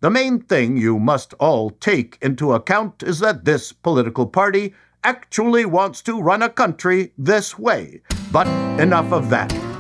The main thing you must all take into account is that this political party actually wants to run a country this way. But enough of that.